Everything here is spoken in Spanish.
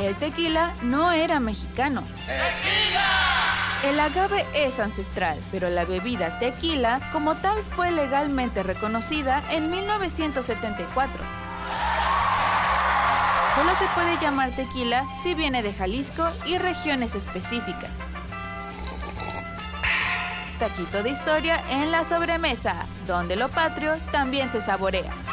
El tequila no era mexicano. El agave es ancestral, pero la bebida tequila como tal fue legalmente reconocida en 1974. Solo se puede llamar tequila si viene de Jalisco y regiones específicas. Taquito de historia en la sobremesa, donde lo patrio también se saborea.